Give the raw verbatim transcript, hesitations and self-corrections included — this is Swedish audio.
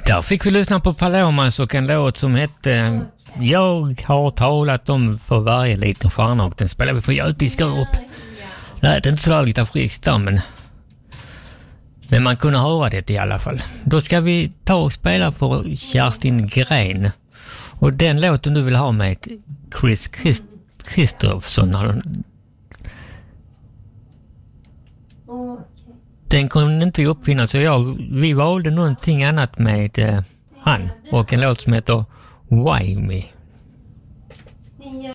Där fick vi lyssna på Palomas och en låt som hette Jag har talat om för varje liten stjärna, och den spelar vi för Göte i Skurup. Det är inte så där lite friskt där, men, men man kunde höra det i alla fall. Då ska vi ta och spela för Kerstin Gren. Och den låten du vill ha med Chris Christ- Kristoffersson. Den kunde inte uppfinna, så jag, vi valde någonting annat med eh, han. Och en låt som heter Why Me.